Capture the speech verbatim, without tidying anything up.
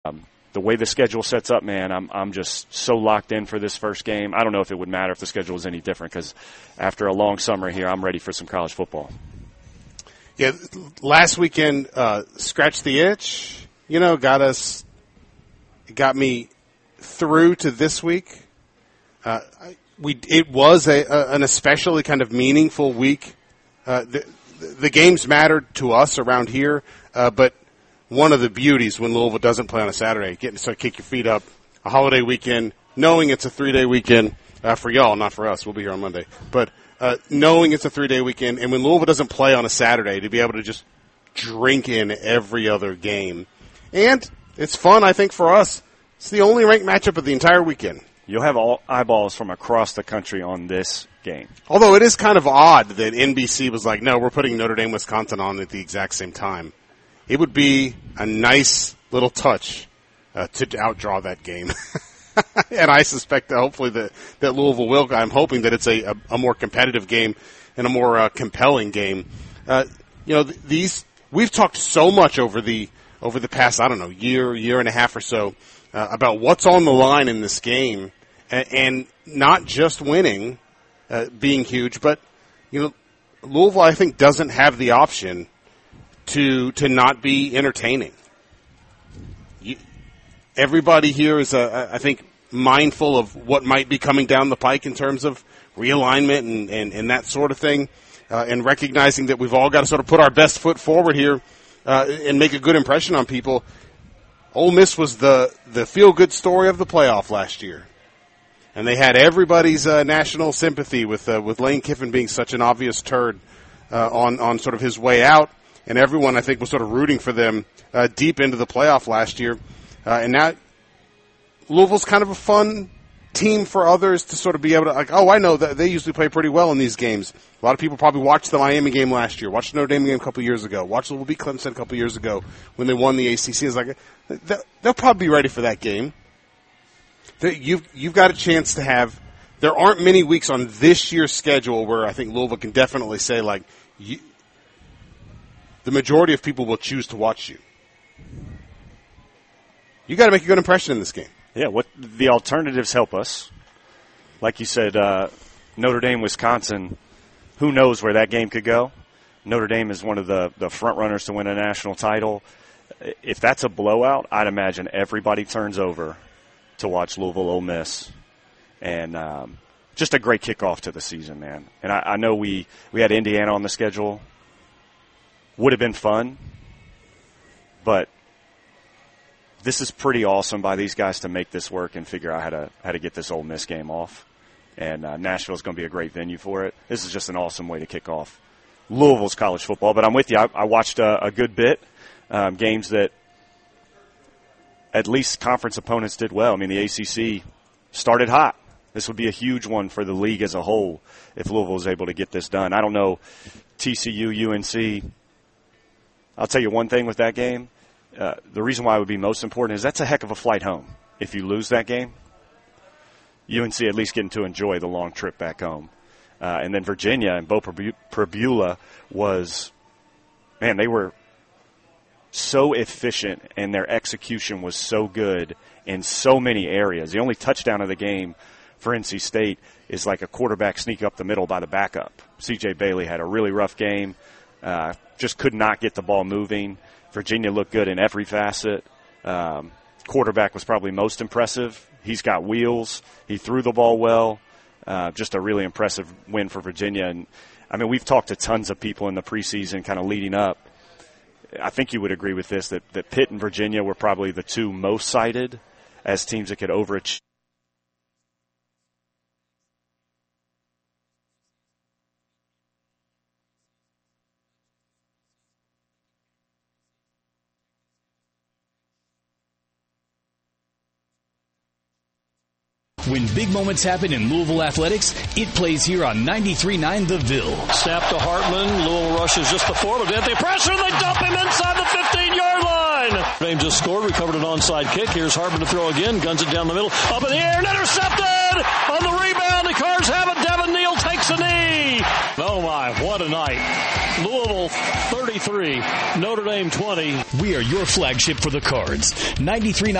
Um, the way the schedule sets up, man, I'm I'm just so locked in for this first game. I don't know if it would matter if the schedule was any different because after a long summer here, I'm ready for some college football. Yeah, last weekend uh, scratched the itch. You know, got us, got me through to this week. Uh, we it was a, a an especially kind of meaningful week. Uh, the, the games mattered to us around here, uh, but. One of the beauties when Louisville doesn't play on a Saturday, getting to sort of kick your feet up, a holiday weekend, knowing it's a three-day weekend uh, for y'all, not for us. We'll be here on Monday. But uh, knowing it's a three-day weekend, and when Louisville doesn't play on a Saturday, to be able to just drink in every other game. And it's fun, I think, for us. It's the only ranked matchup of the entire weekend. You'll have all eyeballs from across the country on this game. Although it is kind of odd that N B C was like, no, we're putting Notre Dame, Wisconsin on at the exact same time. It would be a nice little touch uh, to outdraw that game. And I suspect that hopefully that, that Louisville will. I'm hoping that it's a, a, a more competitive game and a more uh, compelling game. Uh, you know, th- these we've talked so much over the over the past, I don't know, year, year and a half or so uh, about what's on the line in this game, and, and not just winning uh, being huge, but, you know, Louisville, I think, doesn't have the option to to not be entertaining. You, everybody here is, uh, I think, mindful of what might be coming down the pike in terms of realignment and, and, and that sort of thing, uh, and recognizing that we've all got to sort of put our best foot forward here uh, and make a good impression on people. Ole Miss was the, the feel-good story of the playoff last year. And they had everybody's uh, national sympathy with uh, with Lane Kiffin being such an obvious turd uh, on, on sort of his way out. And everyone, I think, was sort of rooting for them uh, deep into the playoff last year. Uh, and now Louisville's kind of a fun team for others to sort of be able to, like, oh, I know that they usually play pretty well in these games. A lot of people probably watched the Miami game last year, watched the Notre Dame game a couple years ago, watched Louisville beat Clemson a couple years ago when they won the A C C. It's like, they'll probably be ready for that game. You've, you've got a chance to have, there aren't many weeks on this year's schedule where I think Louisville can definitely say, like, you, the majority of people will choose to watch you. You got to make a good impression in this game. Yeah, what the alternatives help us. Like you said, uh, Notre Dame, Wisconsin, who knows where that game could go? Notre Dame is one of the, the front runners to win a national title. If that's a blowout, I'd imagine everybody turns over to watch Louisville Ole Miss. And um, just a great kickoff to the season, man. And I, I know we, we had Indiana on the schedule. Would have been fun, but this is pretty awesome by these guys to make this work and figure out how to how to get this Ole Miss game off. And uh, Nashville is going to be a great venue for it. This is just an awesome way to kick off Louisville's college football. But I'm with you. I, I watched a, a good bit, um, games that at least conference opponents did well. I mean, the A C C started hot. This would be a huge one for the league as a whole if Louisville is able to get this done. I don't know, T C U, U N C. I'll tell you one thing with that game. Uh, the reason why it would be most important is that's a heck of a flight home. If you lose that game, U N C at least getting to enjoy the long trip back home. Uh, and then Virginia and Bo Prabula was, man, they were so efficient and their execution was so good in so many areas. The only touchdown of the game for N C State is like a quarterback sneak up the middle by the backup. C J Bailey had a really rough game. Uh, just could not get the ball moving. Virginia looked good in every facet. Um, quarterback was probably most impressive. He's got wheels. He threw the ball well. Uh, just a really impressive win for Virginia. And I mean, we've talked to tons of people in the preseason kind of leading up. I think you would agree with this, that, that Pitt and Virginia were probably the two most cited as teams that could overachieve. When big moments happen in Louisville athletics, it plays here on ninety-three point nine The Ville. Snap to Hartman. Louisville rushes just before, but then they pressure. They dump him inside the fifteen-yard line. Dame just scored. Recovered an onside kick. Here's Hartman to throw again. Guns it down the middle. Up in the air and intercepted. On the rebound, the Cards have it. Devin Neal takes a knee. Oh, my. What a night. Louisville thirty-three. Notre Dame twenty. We are your flagship for the Cards. ninety-three point nine